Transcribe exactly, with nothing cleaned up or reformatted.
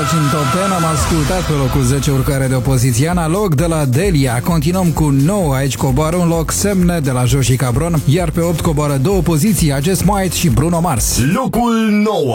aici în Top zece. Am ascultat pe locul zece urcare de o poziție analog de la Delia. Continuăm cu nouă, aici coboară un loc Semne de la Joshi Cabron, iar pe opt coboară două poziții, Acest Might și Bruno Mars. Locul nouă.